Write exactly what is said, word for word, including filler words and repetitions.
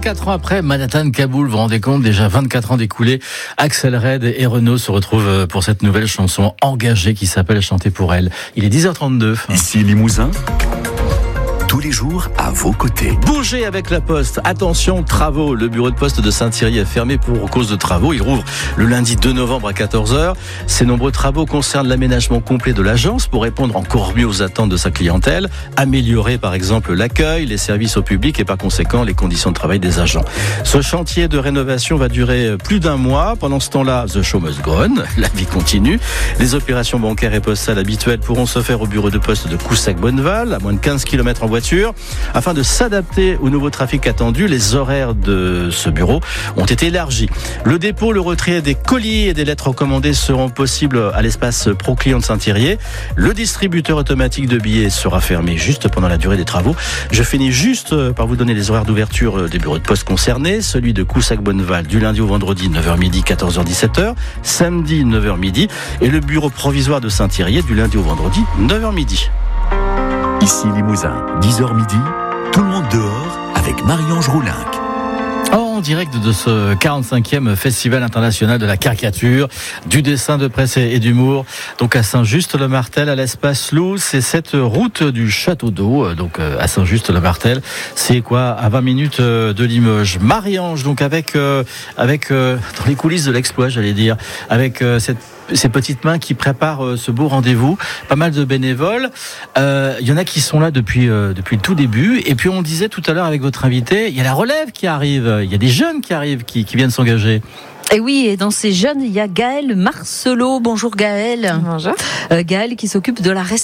vingt-quatre ans après Manhattan-Kaboul, vous vous rendez compte, déjà vingt-quatre ans d'écoulés, Axel Red et Renaud se retrouvent pour cette nouvelle chanson engagée qui s'appelle Chanter pour elle. Il est dix heures trente-deux. Ici Limousin, tous les jours à vos côtés. Bougez avec la Poste. Attention, travaux. Le bureau de poste de Saint-Thierry est fermé pour cause de travaux. Il rouvre le lundi deux novembre à quatorze heures. Ces nombreux travaux concernent l'aménagement complet de l'agence pour répondre encore mieux aux attentes de sa clientèle, améliorer par exemple l'accueil, les services au public et par conséquent les conditions de travail des agents. Ce chantier de rénovation va durer plus d'un mois. Pendant ce temps-là, the show must go on. La vie continue. Les opérations bancaires et postales habituelles pourront se faire au bureau de poste de Coussac-Bonneval, à moins de quinze kilomètres en voiture. Afin de s'adapter au nouveau trafic attendu, les horaires de ce bureau ont été élargis. Le dépôt, le retrait des colis et des lettres recommandées seront possibles à l'espace Pro-Client de Saint-Thierry. Le distributeur automatique de billets sera fermé juste pendant la durée des travaux. Je finis juste par vous donner les horaires d'ouverture des bureaux de poste concernés. Celui de Coussac-Bonneval du lundi au vendredi neuf heures midi, quatorze heures dix-sept heures, samedi neuf heures midi et le bureau provisoire de Saint-Thierry du lundi au vendredi neuf heures midi. Ici Limousin, dix heures midi, tout le monde dehors avec Marie-Ange Roulinck. En direct de ce quarante-cinquième Festival international de la caricature, du dessin de presse et d'humour, donc à Saint-Just-le-Martel, à l'espace Loup, c'est cette route du Château d'Eau, donc à Saint-Just-le-Martel, c'est quoi, à vingt minutes de Limoges. Marie-Ange, donc avec, euh, avec euh, dans les coulisses de l'exploit, j'allais dire, avec euh, cette ces petites mains qui préparent ce beau rendez-vous, pas mal de bénévoles. Euh, il y en a qui sont là depuis euh, depuis le tout début. Et puis on disait tout à l'heure avec votre invité, il y a la relève qui arrive, il y a des jeunes qui arrivent, qui, qui viennent s'engager. Et oui, et dans ces jeunes, il y a Gaël Marcelot. Bonjour Gaël. Bonjour. Euh, Gaël qui s'occupe de la restauration.